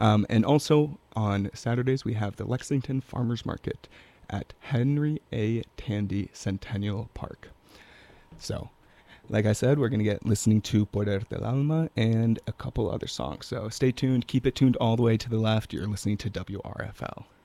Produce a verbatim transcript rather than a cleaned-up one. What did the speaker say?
Um, and also on Saturdays, we have the Lexington Farmers Market at Henry A. Tandy Centennial Park. So, like I said, we're going to get listening to Poder del Alma and a couple other songs. So stay tuned. Keep it tuned all the way to the left. You're listening to W R F L.